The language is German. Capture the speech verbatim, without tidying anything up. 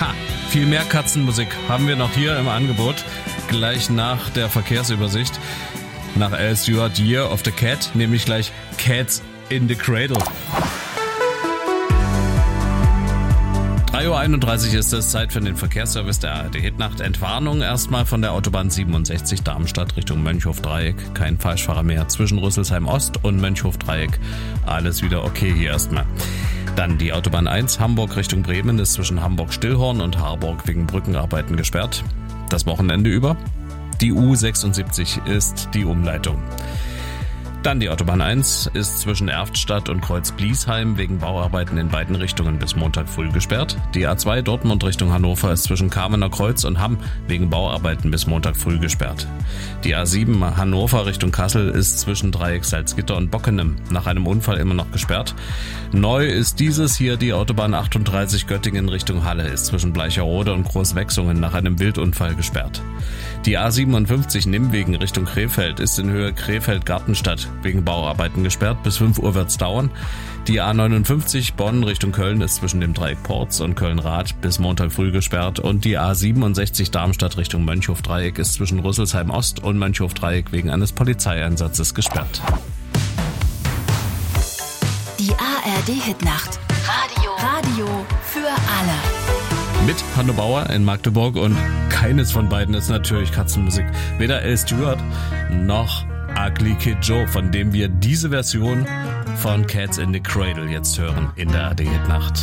Ha, viel mehr Katzenmusik haben wir noch hier im Angebot. Gleich nach der Verkehrsübersicht. Nach Al Stewart Year of the Cat, nämlich gleich Cats in the Cradle. drei Uhr einunddreißig ist es, Zeit für den Verkehrsservice der A R D Hitnacht. Entwarnung erstmal von der Autobahn siebenundsechzig Darmstadt Richtung Mönchhof-Dreieck. Kein Falschfahrer mehr zwischen Rüsselsheim Ost und Mönchhof-Dreieck. Alles wieder okay hier erstmal. Dann die Autobahn eins Hamburg Richtung Bremen ist zwischen Hamburg-Stillhorn und Harburg wegen Brückenarbeiten gesperrt. Das Wochenende über. Die U sechsundsiebzig ist die Umleitung. Dann die Autobahn eins ist zwischen Erftstadt und Kreuz-Bliesheim wegen Bauarbeiten in beiden Richtungen bis Montag früh gesperrt. Die A zwei Dortmund Richtung Hannover ist zwischen Kamener Kreuz und Hamm wegen Bauarbeiten bis Montag früh gesperrt. Die A sieben Hannover Richtung Kassel ist zwischen Dreieck Salzgitter und Bockenem nach einem Unfall immer noch gesperrt. Neu ist dieses hier die Autobahn achtunddreißig Göttingen Richtung Halle ist zwischen Bleicherode und Großwechsungen nach einem Wildunfall gesperrt. Die A siebenundfünfzig Nimwegen Richtung Krefeld ist in Höhe Krefeld-Gartenstadt wegen Bauarbeiten gesperrt. Bis fünf Uhr wird's dauern. Die A neunundfünfzig Bonn Richtung Köln ist zwischen dem Dreieck Porz und Köln-Rath bis Montag früh gesperrt. Und die A siebenundsechzig Darmstadt Richtung Mönchhof-Dreieck ist zwischen Rüsselsheim Ost und Mönchhof-Dreieck wegen eines Polizeieinsatzes gesperrt. Die A R D Hitnacht. Radio. Radio für alle. Mit Hanno Bauer in Magdeburg und keines von beiden ist natürlich Katzenmusik. Weder Al Stewart noch Ugly Kid Joe, von dem wir diese Version von Cats in the Cradle jetzt hören in der A R D Hitnacht.